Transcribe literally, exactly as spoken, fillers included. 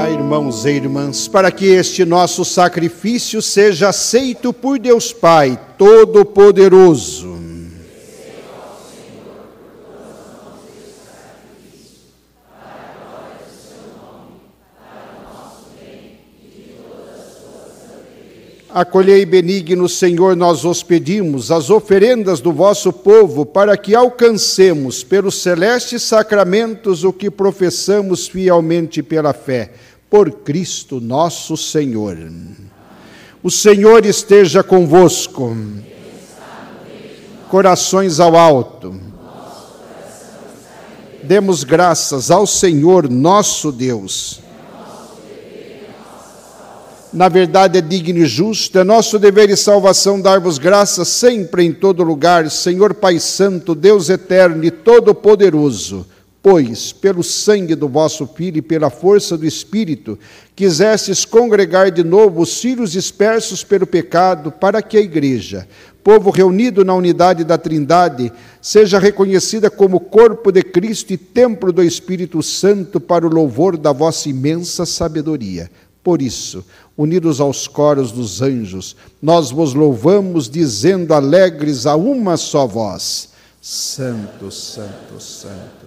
Orai, irmãos e irmãs, para que este nosso sacrifício seja aceito por Deus Pai Todo-Poderoso. Acolhei benigno, Senhor, nós vos pedimos as oferendas do vosso povo, para que alcancemos pelos celestes sacramentos o que professamos fielmente pela fé. Por Cristo nosso Senhor. O Senhor esteja convosco. Corações ao alto. Demos graças ao Senhor nosso Deus. Na verdade é digno e justo, é nosso dever e salvação dar-vos graças sempre em todo lugar, Senhor Pai Santo, Deus eterno e todo-poderoso, pois, pelo sangue do vosso Filho e pela força do Espírito, quisestes congregar de novo os filhos dispersos pelo pecado, para que a Igreja, povo reunido na unidade da Trindade, seja reconhecida como corpo de Cristo e templo do Espírito Santo para o louvor da vossa imensa sabedoria. Por isso, unidos aos coros dos anjos, nós vos louvamos, dizendo alegres a uma só voz: Santo, Santo, Santo,